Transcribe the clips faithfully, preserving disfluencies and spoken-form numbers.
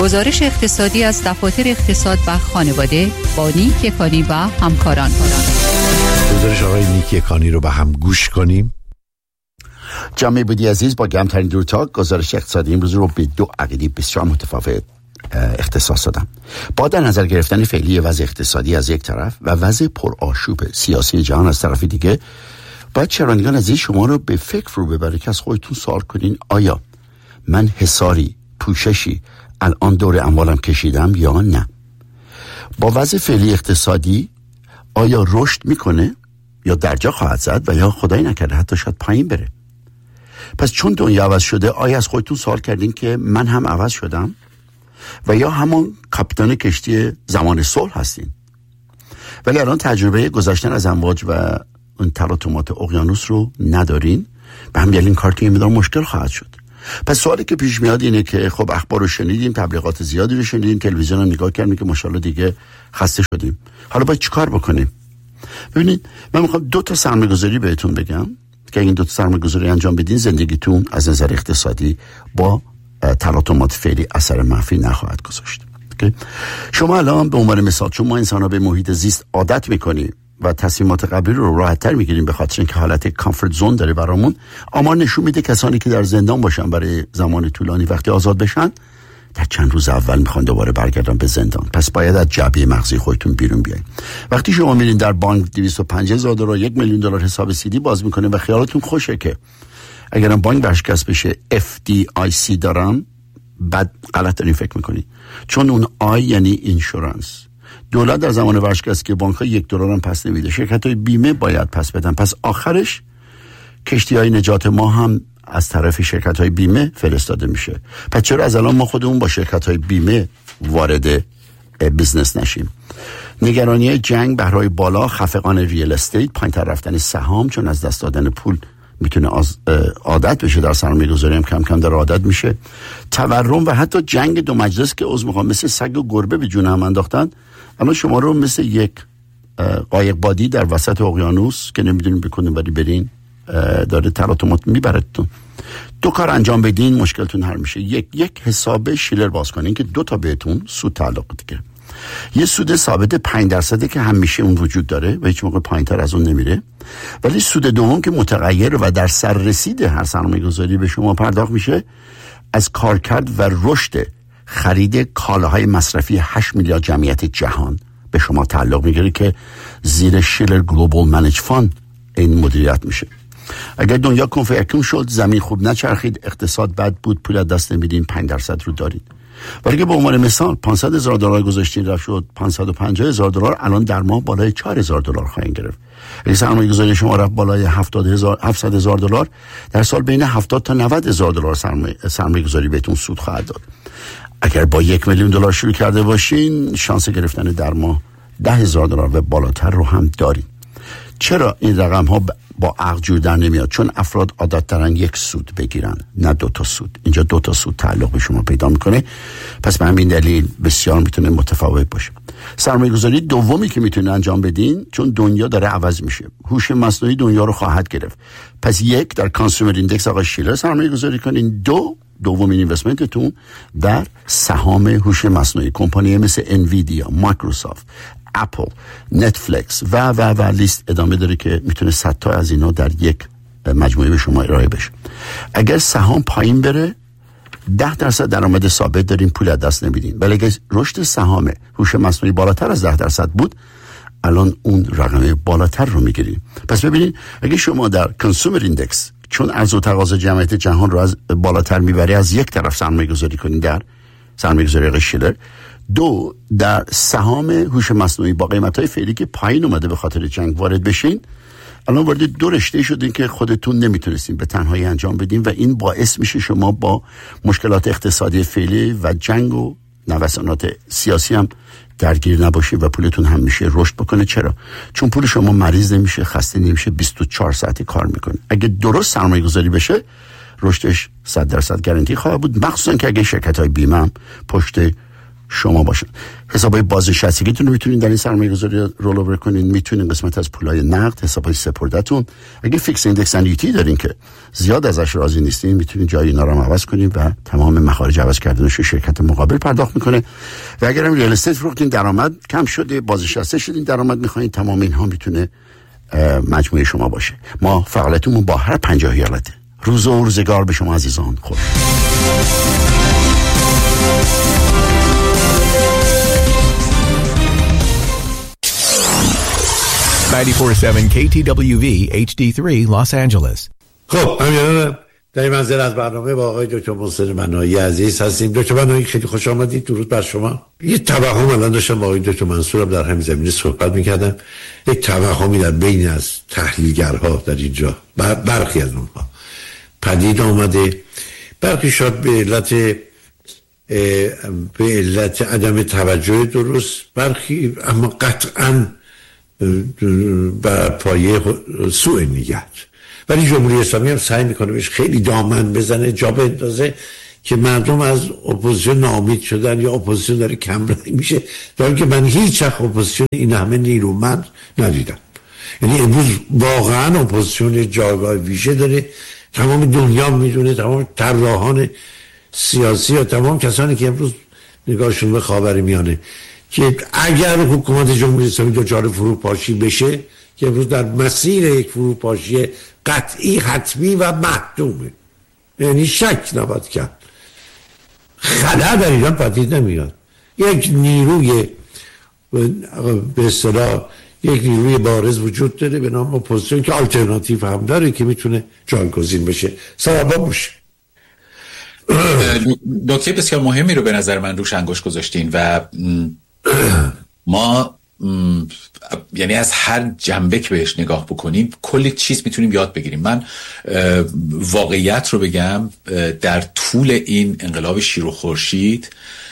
گزارش اقتصادی از دفاتر اقتصاد و خانواده با نیک یکانی و همکاران. گزارش آقای نیک یکانی رو به هم گوش کنیم. جامعه بودی عزیز، با گرمترین درودها گزارش اقتصادی امروز رو به دو عقیده بسیار متفاوت اختصاص دادم. با در نظر گرفتن فعلی وضع اقتصادی از یک طرف و وضع پرآشوب سیاسی جهان از طرف دیگه، باید شنوندگان عزیز شما رو به فکر رو ببره که از خودتون سوال کنین آیا من حصاری، پوششی الان دور اموالم کشیدم یا نه؟ با وضع فعلی اقتصادی آیا رشد میکنه یا درجا خواهد زد و یا خدای نکرده حتی شاید پایین بره؟ پس چون دنیا عوض شده، آیا از خودتون سوال کردین که من هم عوض شدم و یا همون کاپیتان کشتی زمان صلح هستین؟ ولی الان تجربه گذشتن از امواج و اون تلاطمات اقیانوس رو ندارین، به هم این کار که میدار مشکل خواهد شد. پس سوالی که پیش میاد اینه که خب اخبار رو شنیدیم، تبلیغات زیادی رو شنیدیم، تلویزیون رو نگاه کردیم که ماشاءالله دیگه خسته شدیم. حالا باید چیکار بکنیم؟ ببینید، من میخوام دو تا سرمایه‌گذاری بهتون بگم که این دو تا سرمایه‌گذاری انجام بدین، زندگیتون از نظر اقتصادی با تلاطمات فعلی اثر منفی نخواهد گذاشت. شما الان به عنوان مثال، چون ما انسان‌ها به محیط زیست عادت می‌کنیم و تصمیمات قبلی رو راحت‌تر می‌گیریم به خاطر اینکه حالت کامفورت زون داره برامون، اما نشون میده کسانی که در زندان باشن برای زمان طولانی وقتی آزاد بشن، در چند روز اول میخوان دوباره برگردن به زندان. پس باید از جعبه مغزی خودتون بیرون بیاین. وقتی شما میرین در بانک دویست و پنجاه هزار دلار، یک میلیون دلار حساب سیدی باز میکنین و خیالتون خوشه که اگرم بانک برشکست بشه اف دی آی سی دارم، بعد غلط دارین فکر میکنین، چون اون آی یعنی اینشورنس. دولت در زمان ورشکست که بانک ها یک دلار هم پس نمیده، شرکت های بیمه باید پس بدن. پس آخرش کشتی های نجات ما هم از طرف شرکت های بیمه فرستاده میشه. پس چرا از الان ما خودمون با شرکت های بیمه وارد بیزنس نشیم؟ نگرانی جنگ، بهرهای بالا، خفقان ریال استیت، پایین‌تر رفتن سهام، چون از دست دادن پول میتونه عادت بشه، در سرمایه گذاری هم کم کم در عادت میشه. تورم و حتی جنگ دو مجلس که عضو میخوام مثل سگ و گربه به جون هم انداختن، اما شما رو مثل یک قایق بادی در وسط اقیانوس که نمیدونین بکنین ولی برین داره تلاطمات میبرتون. دو کار انجام بدین مشکلتون حل میشه. یک یک حساب شیلر باز کنین که دو تا بهتون سود تعلق دیگه. یه سود ثابت پنج درصده که همیشه اون وجود داره و هیچ موقع پایین‌تر از اون نمیره، ولی سود دوم که متغیر و در سر رسید هر سرمایه‌گذاری به شما پرداخت میشه از کارکرد و رشد خرید کالاهای مصرفی هشت میلیارد جمعیت جهان به شما تعلق میگیره که زیر شیلر گلوبال منیج فاند این مدیریت میشه. اگر دنیا کنفیکون شد، زمین خوب نچرخید، اقتصاد بد بود، پول دست نمیدین، پنج درصد رو دارید. ولی که به عنوان مثال پانصد هزار دلار گذاشتین رفت شد پانصد و پنجاه هزار دلار، الان در ماه بالای چهار هزار دلار خواهید گرفت. اگه سرمایه گذاری شما رفت بالای هفتاد هزار هفتصد هزار دلار، در سال بین هفتاد تا نود هزار دلار سرمایه سرمایه گذاری بهتون سود خواهد داد. اگر با یک میلیون دلار شروع کرده باشین، شانس گرفتن در ماه ده هزار دلار و بالاتر رو هم دارین. چرا این رقم ها با عقل جور در نمیاد؟ چون افراد عادت دارن یک سود بگیرن، نه دو تا سود. اینجا دو تا سود تعلق به شما پیدا میکنه. پس به همین دلیل بسیار میتونه متفاوت باشه. سرمایه گذاری دومی که میتونه انجام بدین، چون دنیا داره عوض میشه، هوش مصنوعی دنیا رو خواهد گرفت. پس یک، در کانسومر ایندکس آقا شیلر سرمایه گذاری کنین. دو، دومین اینوستمنتتون در سهام هوش مصنوعی، کمپانی مثل انویدیا، مایکروسافت، اپل، نتفلیکس و و و لیست ادامه داره که میتونه صد تا از اینا در یک مجموعه به شما ارائه بشه. اگر سهام پایین بره، ده درصد درآمد ثابت دارین، پول از دست نمیدین. ولی اگر رشد سهام هوش مصنوعی بالاتر از ده درصد بود، الان اون رقم بالاتر رو میگیرین. پس ببینید، اگه شما در کانسومر ایندکس، چون عرضه و تقاضا جمعیت جهان رو از بالاتر میبره، از یک طرف سرمایه گذاری کنین در سرمایه گذاری شیلر. دو، در سهام هوش مصنوعی با قیمت‌های فعلی که پایین اومده به خاطر جنگ وارد بشین، الان وارد دو رشته شدین که خودتون نمیتونستین به تنهایی انجام بدین و این باعث میشه شما با مشکلات اقتصادی فعلی و جنگ و نوسانات سیاسی هم درگیر نباشید و پولتون هم میشه رشد بکنه. چرا؟ چون پول شما مریض نمیشه، خسته نمیشه، بیست و چهار ساعتی کار میکنه. اگه درست سرمایه گذاری بشه، رشدش صد درصد گارانتی خواهد بود، مخصوصا که اگه شرکت های بیمه هم پشت شما باشن. حسابای بازنشستگیتون رو میتونین در این سرمایه‌گذاری رول اوور کنین، میتونین قسمت از پولای نقد، حسابای سپرده‌تون، اگه فیکس ایندکس انویتی دارین که زیاد ازش راضی نیستین، میتونین جای اینا رو عوض کنین و تمام مخارج عوض کردنش رو شرکت مقابل پرداخت میکنه. و اگر هم ریال استیت فروختین درآمد کم شده، بازنشسته شدین درآمد میخواین، تمام اینها میتونه مجموعه شما باشه. ما فعالیتمون با هر پنجاه ایالته. روز و روزگار به شما عزیزان خوش. نود و چهار ممیز هفت کی تی دبلیو وی اچ دی سه Los Angeles. خب همینه در این منزل از برنامه با آقای دکتر محسن منایی عزیز هستیم. دکتر منایی خیلی خوش آمدید. درود بر شما. یه توهم الان داشتم با آقای دکتر منصورم در همین زمینه صحبت میکردم. یک توهمی در بین از تحلیلگرها در اینجا برخی از اونها پدید آمده، برخی شاید به علت به علت عدم توجه درست، برخی اما قطعاً بر پایه سوء نیت. ولی جمهوری اسلامی هم سعی میکنه بهش خیلی دامن بزنه، جا بندازه که مردم از اپوزیسیون ناامید شدن یا اپوزیسیون داره کم رنگ میشه، در حالی که من هیچ وقت اپوزیسیون این همه نیرومند ندیدم. یعنی امروز واقعا اپوزیسیون جایگاه ویژه داره، تمام دنیا میدونه، تمام طراحان سیاسی و تمام کسانی که امروز نگاهشون به خاورمیانه که اگر حکومت جمهوری اسلامی دچار فروپاشی بشه، که امروز در مسیر یک فروپاشی قطعی، حتمی و محتومه، یعنی شک نباید کرد، خلا در ایران پدید نمیاد. یک نیروی به اصطلاح یک نیروی بارز وجود داره به نام اپوزیسیون که آلترناتیو هم داره که میتونه جایگزین بشه، سبب باشه. نکته بسیار مهمی رو به نظر من روش انگشت گذاشتین و ما یعنی از هر جنبه که بهش نگاه بکنیم کلی چیز میتونیم یاد بگیریم. من واقعیت رو بگم، در طول این انقلاب شیر و خورشید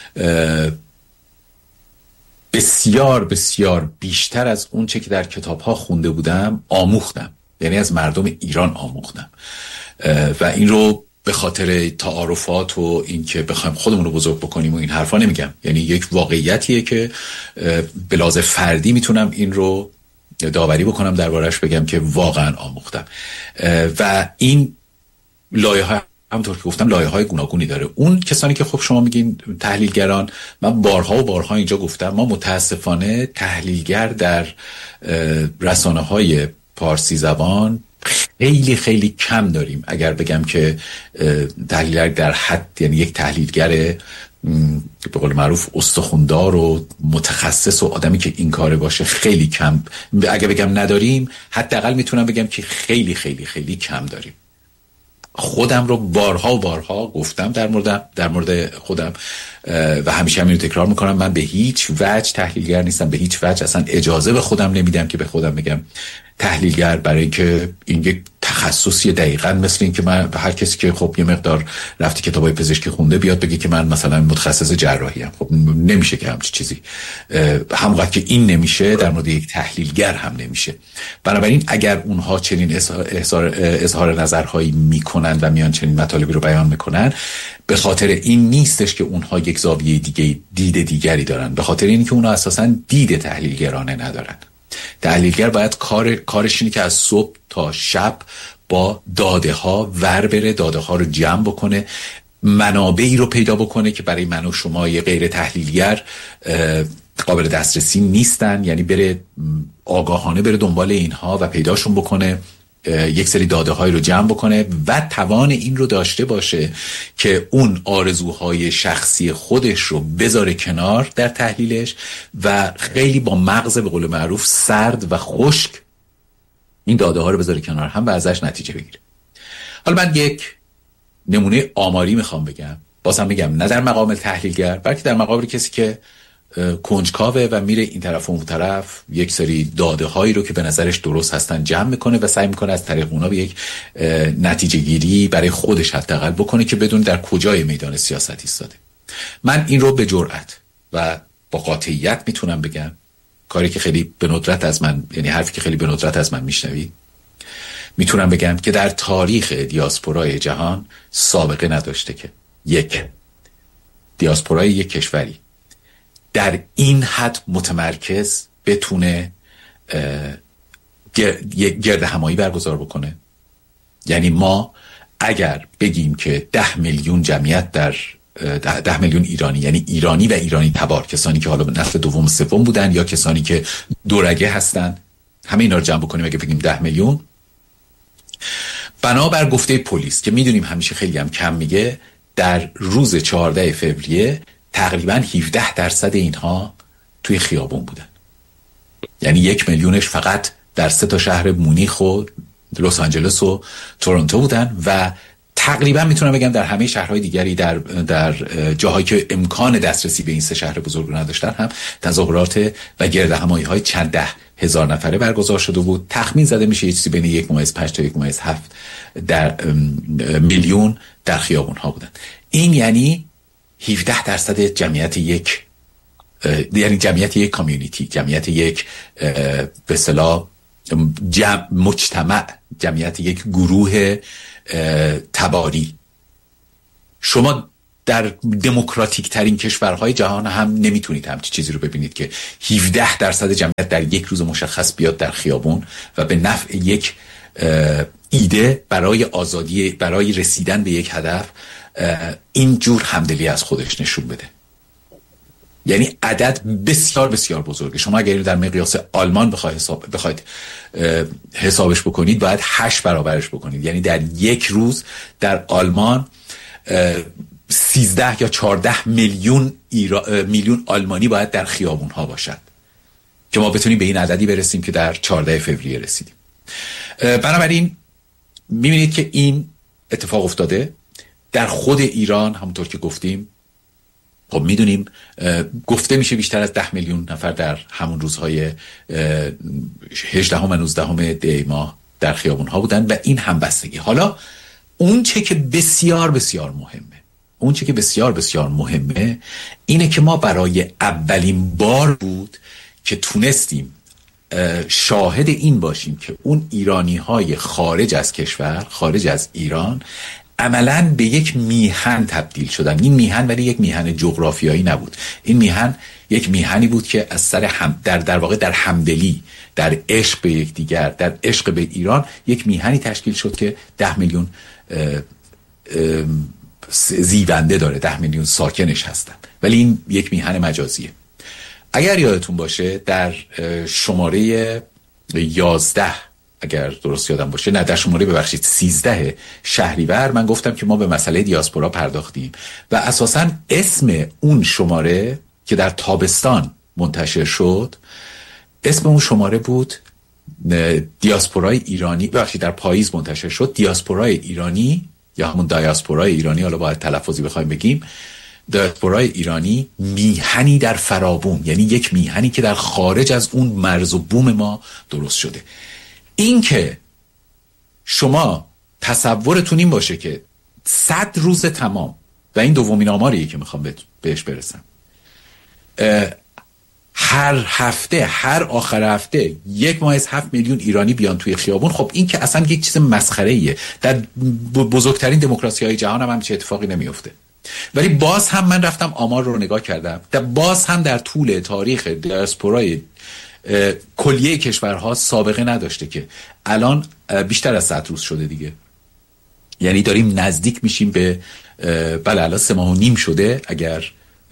بسیار بسیار بیشتر از اون چه که در کتاب‌ها خونده بودم آموختم، یعنی از مردم ایران آموختم و این رو به خاطر تعارفات و این که بخوایم خودمون رو بزرگ بکنیم و این حرفا نمیگم، یعنی یک واقعیتیه که به لحاظ فردی میتونم این رو داوری بکنم، دربارش بگم که واقعا آموختم و این لایه ها همونطور که گفتم لایه های گوناگونی داره. اون کسانی که خب شما میگین تحلیلگران، من بارها و بارها اینجا گفتم ما متاسفانه تحلیلگر در رسانه های پارسی زبان خیلی خیلی کم داریم. اگر بگم که تحلیلگر در حد، یعنی یک تحلیلگر به قول معروف استخوندار و متخصص و آدمی که این کاره باشه خیلی کم، اگر بگم نداریم حداقل میتونم بگم که خیلی خیلی خیلی کم داریم. خودم رو بارها و بارها گفتم در مورد در مورد خودم و همیشه همین رو تکرار میکنم، من به هیچ وجه تحلیلگر نیستم، به هیچ وجه اصلا اجازه به خودم نمیدم که به خودم بگم تحلیلگر، برای که این یک تخصصی دقیقاً مثل این که من هر کسی که خب یه مقدار رفتی کتابای پزشکی خونده بیاد بگه که من مثلا متخصص جراحی ام. خب نمیشه که همچین چیزی، همونقدر که این نمیشه در مورد یک تحلیلگر هم نمیشه. بنابراین اگر اونها چنین اظهار اظهار نظرهایی میکنن و میان چنین مطالبی رو بیان میکنن، به خاطر این نیستش که اونها یک زاویه دیگه دید دیگری دارن، به خاطر اینکه اونها اساساً دید تحلیلگرانه ندارن. تحلیلگر باید کار کارش اینه که از صبح تا شب با داده ها ور بره، داده ها رو جمع بکنه، منابعی رو پیدا بکنه که برای من و شما یه غیر تحلیلگر قابل دسترسی نیستن، یعنی بره آگاهانه بره دنبال اینها و پیداشون بکنه، یک سری داده های رو جمع بکنه و توان این رو داشته باشه که اون آرزوهای شخصی خودش رو بذاره کنار در تحلیلش و خیلی با مغز به قول معروف سرد و خشک این داده ها رو بذاره کنار هم و ازش نتیجه بگیره. حالا من یک نمونه آماری میخوام بگم، بازم میگم نه در مقام تحلیلگر، بلکه در مقام کسی که کنجکاوه و میره این طرف و اون طرف یک سری داده هایی رو که به نظرش درست هستن جمع میکنه و سعی میکنه از طریق اونا به یک نتیجه گیری برای خودش حداقل بکنه که بدون در کجای میدان سیاست ایستاده. من این رو به جرأت و با قاطعیت میتونم بگم، کاری که خیلی به ندرت از من، یعنی حرفی که خیلی به ندرت از من میشنوی، میتونم بگم که در تاریخ دیاسپورای جهان سابقه نداشته که یک دیاسپورای یک کشوری در این حد متمرکز بتونه گرد همایی برگزار بکنه. یعنی ما اگر بگیم که ده میلیون جمعیت در ده, ده میلیون ایرانی، یعنی ایرانی و ایرانی تبار، کسانی که حالا به نسل دوم سوم بودن یا کسانی که دورگه هستن، همه اینا رو جمع بکنیم اگه بگیم ده میلیون، بنابر گفته پلیس که میدونیم همیشه خیلی هم کم میگه، در روز چهاردهم فوریه تقریبا هفده درصد اینها توی خیابون بودن. یعنی یک میلیونش فقط در سه تا شهر مونیخ و لس آنجلس و تورنتو بودن و تقریبا میتونم بگم در همه شهرهای دیگری در در جاهایی که امکان دسترسی به این سه شهر بزرگ نداشتن هم تظاهرات و گردهمایی‌های چند ده هزار نفره برگزار شده بود. تخمین زده میشه یه چیزی بین یک ممیز پنج تا یک ممیز هفت در میلیون در خیابون ها بودن. این یعنی هفده درصد جمعیت یک، یعنی جمعیت یک کامیونیتی، جمعیت یک به اصطلاح جمع مجتمع، جمعیت یک گروه تباری. شما در دموکراتیک ترین کشورهای جهان هم نمیتونید همچین چیزی رو ببینید که هفده درصد جمعیت در یک روز مشخص بیاد در خیابون و به نفع یک ایده برای آزادی، برای رسیدن به یک هدف اینجور همدلی از خودش نشون بده. یعنی عدد بسیار بسیار بزرگه. شما اگر در مقیاس آلمان بخواید حساب بخواید حسابش بکنید باید هشت برابرش بکنید. یعنی در یک روز در آلمان سیزده یا چهارده میلیون ایرا... میلیون آلمانی باید در خیابون ها باشد که ما بتونیم به این عددی برسیم که در چهاردهم فوریه رسیدیم. بنابراین میبینید که این اتفاق افتاده در خود ایران. همونطور که گفتیم، خب میدونیم گفته میشه بیشتر از ده میلیون نفر در همون روزهای هجدهم و نوزدهم دی ماه در خیابون ها بودن و این همبستگی. حالا اون چه که بسیار بسیار مهمه اون چه که بسیار بسیار مهمه اینه که ما برای اولین بار بود که تونستیم شاهد این باشیم که اون ایرانی های خارج از کشور، خارج از ایران، عملاً به یک میهن تبدیل شدن. این میهن ولی یک میهن جغرافیایی نبود. این میهن یک میهنی بود که از سر هم در در واقع در همدلی، در عشق به یکدیگر، در عشق به ایران، یک میهنی تشکیل شد که ده میلیون زیونده داره، ده میلیون ساکنش هستن، ولی این یک میهن مجازیه. اگر یادتون باشه در شماره یازده، اگر درست یادم باشه، نه در شماره ببخشید سیزده شهریور، من گفتم که ما به مسئله دیاسپورا پرداختیم و اساساً اسم اون شماره که در تابستان منتشر شد، اسم اون شماره بود دیاسپورای ایرانی، ببخشید در پاییز منتشر شد، دیاسپورای ایرانی یا همون دیاسپورای ایرانی، حالا باید تلفظی بخوایم بگیم، دیاسپورای ایرانی میهنی در فرابون، یعنی یک میهنی که در خارج از اون مرز و بوم ما درست شده. این که شما تصورتون این باشه که صد روز تمام، و این دومین آماریه که میخوام بهش برسم، هر هفته، هر آخر هفته یک ماه از هفت میلیون ایرانی بیان توی خیابون، خب این که اصلا یک چیز مسخره ایه. در بزرگترین دموکراسی های جهان هم همچین اتفاقی نمیفته. ولی باز هم من رفتم آمار رو نگاه کردم، در باز هم در طول تاریخ دیاسپورای کلیه کشورها سابقه نداشته که الان بیشتر از صد روز شده دیگه. یعنی داریم نزدیک میشیم به بله الان سه ماه و نیم شده اگر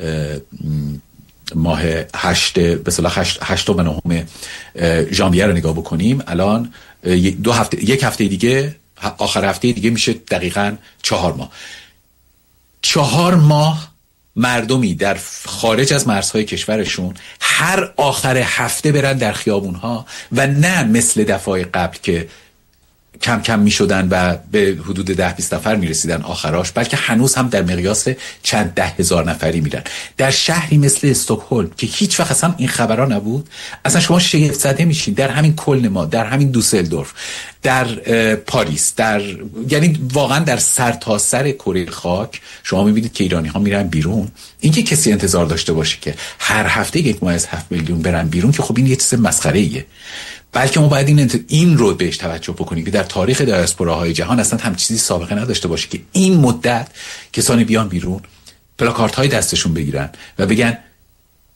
ماه هشت به صلاح هشت هشت و نهم ژانویه رو نگاه بکنیم، الان دو هفته یک هفته دیگه، آخر هفته دیگه میشه دقیقاً چهار ماه. چهار ماه مردمی در خارج از مرزهای کشورشون هر آخر هفته برن در خیابونها و نه مثل دفعه قبل که کم کم می شدن و به حدود ده بیست نفر می رسیدن آخراش، بلکه هنوز هم در مقیاس چند ده هزار نفری میرن. در شهری مثل استکهلم که هیچ وقت اصلا این خبرها نبود، اصلا شما شگفت زده میشین. در همین کلن، در همین دوسلدورف، در پاریس، در یعنی واقعا در سرتاسر کره خاک شما میبینید که ایرانی ها میرن بیرون. اینکه کسی انتظار داشته باشه که هر هفته یک ماه از هفت میلیون برن بیرون، که خب این یه چیز مسخره ایه. بلکه ما باید این انت... این رو بهش توجه بکنیم که در تاریخ دیاسپوراهای جهان اصلا هم چیزی سابقه نداشته باشه که این مدت کسانی بیان بیرون، پلاکارت های دستشون بگیرن و بگن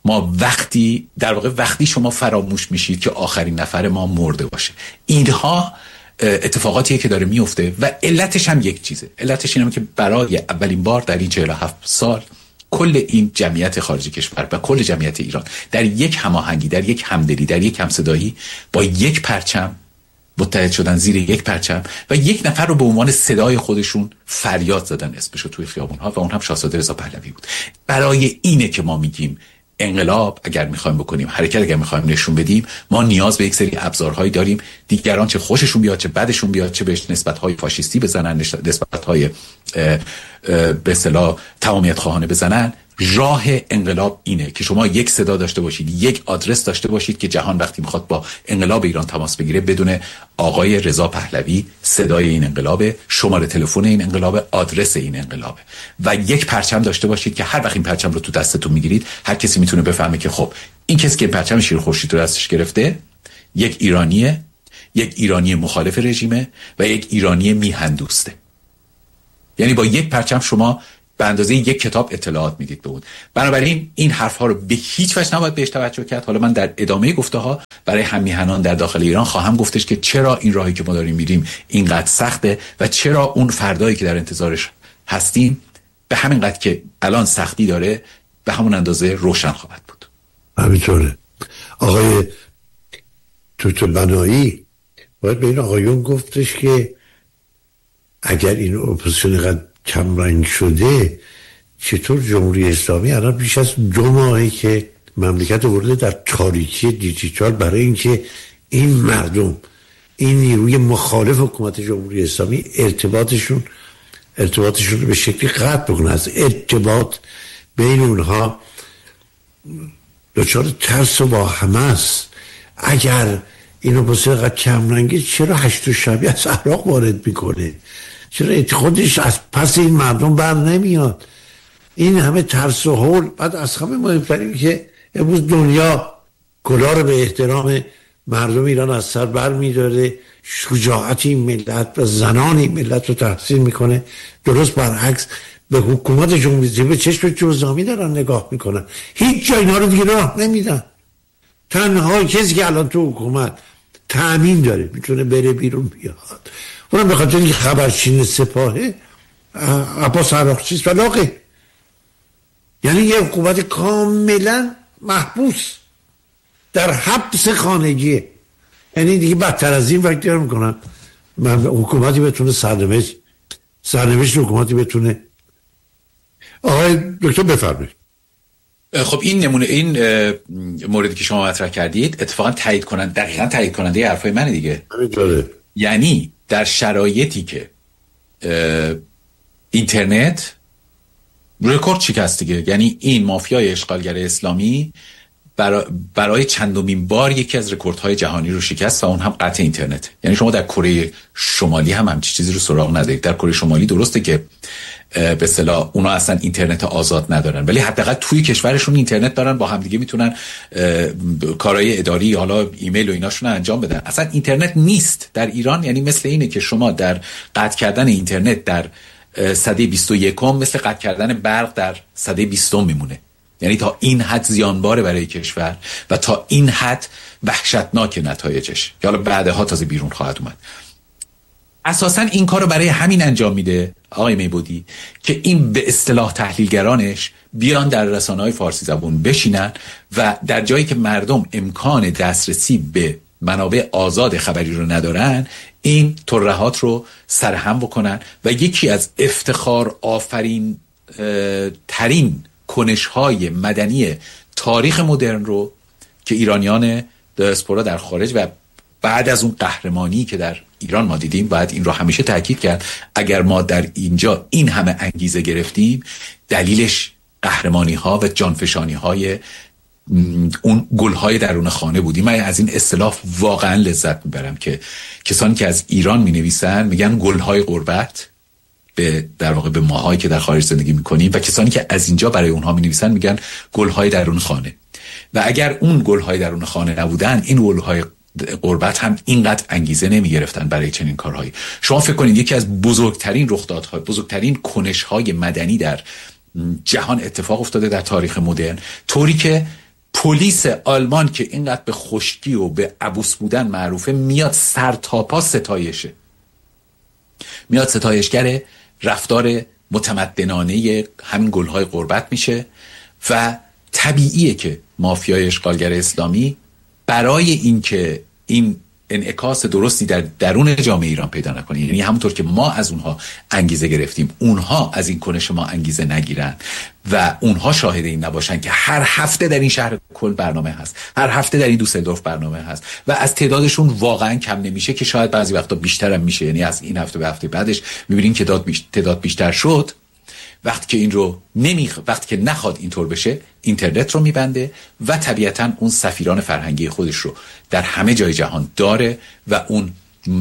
ما وقتی در واقع وقتی شما فراموش میشید که آخرین نفر ما مرده باشه. اینها اتفاقاتیه که داره میفته و علتش هم یک چیزه. علتش اینه که برای اولین بار در این چهل و هفت سال کل این جمعیت خارج کشور و کل جمعیت ایران در یک هماهنگی، در یک همدلی، در یک همصدایی با یک پرچم متحد شدن زیر یک پرچم و یک نفر رو به عنوان صدای خودشون فریاد زدن اسمشو توی خیابون‌ها و اون هم شاهزاده رضا پهلوی بود. برای اینه که ما میگیم انقلاب اگر میخوایم بکنیم، حرکت اگر میخوایم نشون بدیم، ما نیاز به یک سری ابزارهایی داریم. دیگران چه خوششون بیاد چه بدشون بیاد، چه بهش نسبت‌های فاشیستی بزنن، نسبت‌های به اصطلاح تمامیت خواهانه بزنن، راه انقلاب اینه که شما یک صدا داشته باشید، یک آدرس داشته باشید که جهان وقتی میخواد با انقلاب ایران تماس بگیره بدون آقای رضا پهلوی صدای این انقلابه، شماره تلفن این انقلابه، آدرس این انقلابه و یک پرچم داشته باشید که هر وقت این پرچم رو تو دستتون میگیرید هر کسی میتونه بفهمه که خب این کسی که پرچم شیر خورشید رو دستش گرفته یک ایرانیه، یک ایرانی مخالف رژیمه و یک ایرانی میهن دوسته. یعنی با یک پرچم شما به اندازه یک کتاب اطلاعات میدید به اون. بنابراین این حرف ها رو به هیچ وجه نباید بهش توجه کرد. حالا من در ادامه گفته ها برای هم میهنان در داخل ایران خواهم گفتش که چرا این راهی که ما داریم میریم اینقدر سخته و چرا اون فردایی که در انتظارش هستیم به همین قدر که الان سختی داره به همون اندازه روشن خواهد بود. همینطوره. آقای دکتر بنایی باید به این آقایون گفتش که اگر این اپوزیسیون قد کم رنگ شده، چطور جمهوری اسلامی الان بیش از دو ماهی که مملکت آورده در تاریکی دیجیتال برای اینکه این مردم، این نیروی مخالف حکومت جمهوری اسلامی ارتباطشون ارتباطشون رو به شکلی قطع بکنه، از ارتباط بین اونها دچار ترس و واهمه است. اگر اینو بسیار قد کم رنگی، چرا هشت و شبی از عراق وارد میکنه؟ چرا خودش از پس این مردم بر نمیاد؟ این همه ترس و هول. بعد از همه مهمتر که امروز دنیا کلاه رو به احترام مردم ایران از سر بر میداره، شجاعت این ملت و زنان این ملت رو تحسین میکنه. درست برعکس به حکومت جمهوری اسلامی به چشم جزامی دارن نگاه میکنن، هیچ جا اینا رو دیگه راه نمیدن. تنها کسی که الان تو حکومت تأمین داره میتونه بره بیرون بیاد، اونم به خاطر اینکه خبرچین سپاهه عباس عراقچی و لاغه. یعنی یه حکومت کاملا محبوس در حبس خانگیه. یعنی دیگه بدتر از این وقتی رو میکنن حکومتی بتونه سرنوشت سرنوشت حکومتی بتونه. آقای دکتر بفرمایید. خب این نمونه، این موردی که شما مطرح کردید اتفاقا تایید کننده، دقیقاً تایید کننده حرفای منه دیگه. همینطوره. یعنی در شرایطی که اینترنت رکورد شکست دیگه، یعنی این مافیای اشغالگر اسلامی برای, برای چندمین بار یکی از رکوردهای جهانی رو شکست و اون هم قطع اینترنت. یعنی شما در کره شمالی هم همچین چیزی رو سراغ ندارید. در کره شمالی درسته که به اصطلاح اونا اصلا اینترنت آزاد ندارن، ولی حداقل توی کشورشون اینترنت دارن، با هم دیگه میتونن کارهای اداری، حالا ایمیل و ایناشون رو انجام بدن. اصلا اینترنت نیست در ایران. یعنی مثل اینه که شما در قطع کردن اینترنت در سده بیست و یکم مثل قطع کردن برق در سده بیستم میمونه. یعنی تا این حد زیانباره برای کشور و تا این حد وحشتناک نتایجش، که حالا بعدها تازه بیرون خواهد اومد. اساساً این کار رو برای همین انجام میده آقای میبودی که این به اصطلاح تحلیلگرانش بیان در رسانه‌های فارسی زبون بشینن و در جایی که مردم امکان دسترسی به منابع آزاد خبری رو ندارن، این ترهات رو سرهم بکنن و یکی از افتخار آفرین ترین کنش‌های مدنی تاریخ مدرن رو که ایرانیان دیاسپورا در خارج و بعد از اون قهرمانی که در ایران ما دیدیم، باید این رو همیشه تاکید کرد. اگر ما در اینجا این همه انگیزه گرفتیم، دلیلش قهرمانی ها و جانفشانی های اون گل های درون خانه بودیم. من از این اصطلاح واقعا لذت میبرم که کسانی که از ایران می نویسن میگن گل های غربت، به در واقع به ماهایی که در خارج زندگی میکنیم، و کسانی که از اینجا برای اونها می نویسن میگن گل های درون خانه. و اگر اون گل های درون خانه نبودن، این گل های غربت هم اینقدر انگیزه نمی گرفتن برای چنین کارهایی. شما فکر کنید یکی از بزرگترین رخدادهای، بزرگترین کنش‌های مدنی در جهان اتفاق افتاده در تاریخ مدرن، طوری که پلیس آلمان که اینقدر به خشکی و به عبوس بودن معروفه میاد سر تا پا ستایشه، میاد ستایشگر رفتار متمدنانه همین گلهای غربت میشه و طبیعیه که مافیای اشغالگر اسلامی برای اینکه این انعکاس درستی در درون جامعه ایران پیدا نکنه، یعنی همونطور که ما از اونها انگیزه گرفتیم اونها از این کنش ما انگیزه نگیرن و اونها شاهد این نباشن که هر هفته در این شهر کل برنامه هست، هر هفته در این دوسلدورف برنامه هست و از تعدادشون واقعا کم نمیشه که شاید بعضی وقتا بیشتر هم میشه، یعنی از این هفته به هفته بعدش میبینین که تعداد بیش... تعداد بیشتر شد. وقتی که این رو نمیخ وقتی که نخواد اینطور بشه اینترنت رو میبنده و طبیعتاً اون سفیران فرهنگی خودش رو در همه جای جهان داره و اون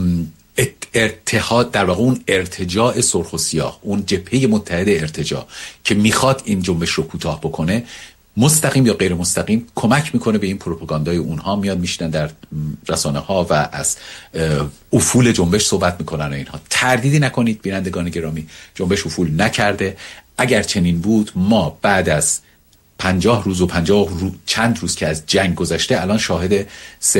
اتحاد در واقع اون ارتجاع سرخ و سیاه، اون جبهه متحد ارتجاع که میخواد این جنبش رو کوتاه بکنه، مستقیم یا غیر مستقیم کمک میکنه به این پروپاگاندای اونها، میاد میشنن در رسانه ها و از افول جنبش صحبت میکنن. اینها تردیدی نکنید بینندگان گرامی، جنبش افول نکرده. اگر چنین بود ما بعد از پنجاه روز و پنجاه رو... چند روز که از جنگ گذشته الان شاهد